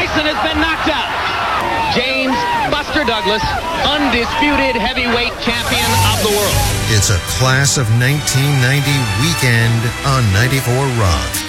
Tyson has been knocked out. James Buster Douglas, undisputed heavyweight champion of the world. It's a Class of 1990 weekend on 94 Rock.